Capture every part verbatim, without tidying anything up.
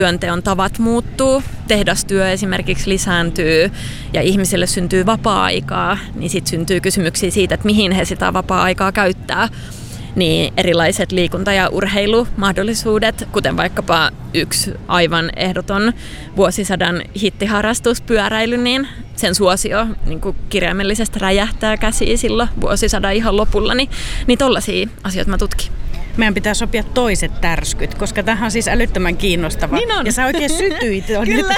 työnteon tavat muuttuu, tehdastyö esimerkiksi lisääntyy ja ihmisille syntyy vapaa-aikaa, niin sitten syntyy kysymyksiä siitä, että mihin he sitä vapaa-aikaa käyttää. Niin erilaiset liikunta- ja urheilumahdollisuudet, kuten vaikkapa yksi aivan ehdoton vuosisadan hittiharrastus, pyöräily, niin sen suosio niin kuin kirjaimellisesti räjähtää käsiin silloin vuosisadan ihan lopulla, niin, niin tollaisia asioita mä tutkin. Meidän pitää sopia toiset tärskyt, koska tämähän on siis älyttömän kiinnostava. Niin on. Ja sä oikein sytyit. Kyllä.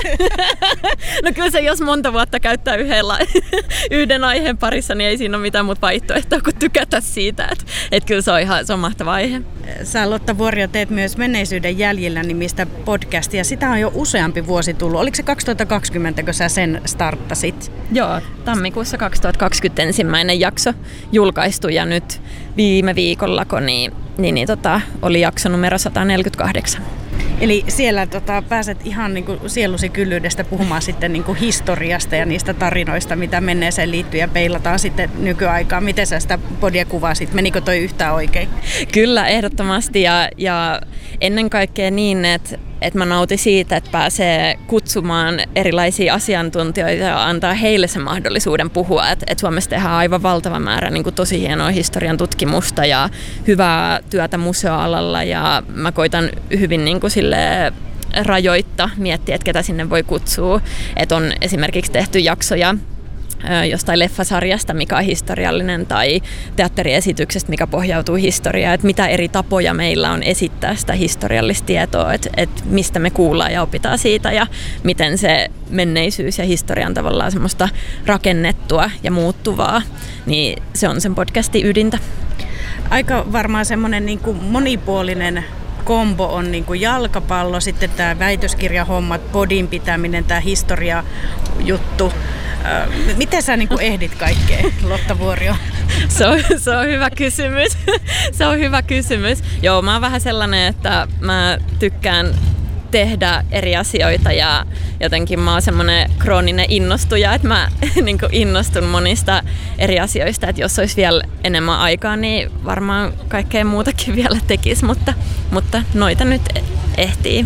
No kyllä se, jos monta vuotta käyttää yhdellä, yhden aiheen parissa, niin ei siinä ole mitään muuta vaihtoehtoa kuin tykätä siitä. Että et kyllä se on ihan se on mahtava aihe. Sä, Lotta Vuorio, teet myös Menneisyyden jäljillä -nimistä podcastia. Sitä on jo useampi vuosi tullut. Oliko se kaksituhattakaksikymmentä, kun sä sen starttasit? Joo, tammikuussa kaksituhattakaksikymmentä ensimmäinen jakso julkaistu ja nyt viime viikollako niin, niin, niin tota, oli jakso numero sata neljäkymmentäkahdeksan. Eli siellä tota, pääset ihan niin kuin sielusi kyllyydestä puhumaan sitten niin kuin historiasta ja niistä tarinoista, mitä menneeseen liittyy ja peilataan sitten nykyaikaan. Miten sä sitä podia kuvasit? Menikö toi yhtään oikein? Kyllä, ehdottomasti ja, ja ennen kaikkea niin, että että mä nautin siitä, että pääsee kutsumaan erilaisia asiantuntijoita ja antaa heille sen mahdollisuuden puhua. Että et Suomessa tehdään aivan valtava määrä niin kuin tosi hienoa historian tutkimusta ja hyvää työtä museoalalla ja mä koitan hyvin niin kuin sille rajoittaa, miettiä, että ketä sinne voi kutsua. Että on esimerkiksi tehty jaksoja jostain leffasarjasta, mikä on historiallinen, tai teatteriesityksestä, mikä pohjautuu historiaan, että mitä eri tapoja meillä on esittää sitä historiallista tietoa, että, että mistä me kuullaan ja opitaan siitä, ja miten se menneisyys ja historian tavallaan semmoista rakennettua ja muuttuvaa, niin se on sen podcastin ydintä. Aika varmaan semmoinen niin kuin monipuolinen kombo on niin kuin jalkapallo, sitten tämä väitöskirjahommat, podin pitäminen, tämä historiajuttu. Miten sä niin kuin ehdit kaikkea, Lotta Vuorio? Se on, se on hyvä kysymys. Se on hyvä kysymys. Joo, mä oon vähän sellainen, että mä tykkään tehdä eri asioita ja jotenkin mä oon semmoinen krooninen innostuja, että mä niin kuin innostun monista eri asioista, että jos olisi vielä enemmän aikaa, niin varmaan kaikkea muutakin vielä tekisi, mutta, mutta noita nyt ehtii.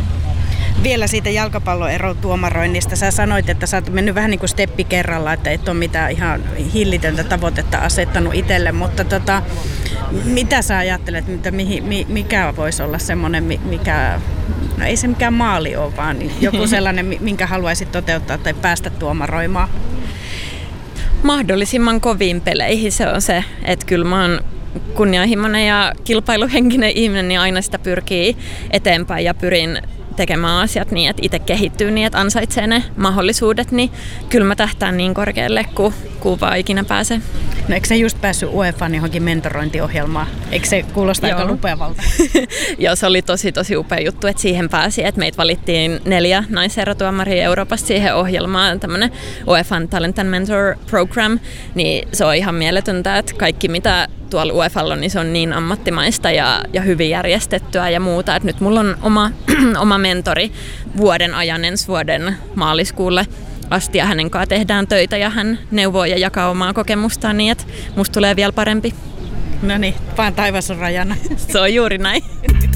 Vielä siitä jalkapalloerotuomaroinnista. Sä sanoit, että sä oot mennyt vähän niin kuin steppi kerralla, että et ole mitään ihan hillitöntä tavoitetta asettanut itselle, mutta tota, mitä sä ajattelet, mitä, mikä voisi olla semmoinen, mikä, no ei se mikään maali ole, vaan joku sellainen, minkä haluaisit toteuttaa tai päästä tuomaroimaan? Mahdollisimman koviin peleihin se on se, että kyllä mä oon kunnianhimoinen ja kilpailuhenkinen ihminen, niin aina sitä pyrkii eteenpäin ja pyrin tekemään asiat niin, että itse kehittyy niin, että ansaitsee ne mahdollisuudet, niin kyllä mä tähtään niin korkealle, kuin, kuin vaan ikinä pääsee. No eikö sä just päässyt U E F A:n johonkin mentorointiohjelmaan? Eikö se kuulosta aika lupeavalta? Joo, se oli tosi tosi upea juttu, että siihen pääsi. Että meitä valittiin neljä naiserotuomaria Euroopasta siihen ohjelmaan, tämmöinen U E F A:n Talent and Mentor Program, niin se on ihan mieletöntä, että kaikki mitä tuolla U E F A:lla on, niin se on niin ammattimaista ja, ja hyvin järjestettyä ja muuta. Että nyt mulla on oma, oma mentori vuoden ajan ensi vuoden maaliskuulle asti ja hänen kanssa tehdään töitä ja hän neuvoo ja jakaa omaa kokemustaan niin, että musta tulee vielä parempi. No niin, vaan taivas on rajana. Se on juuri näin.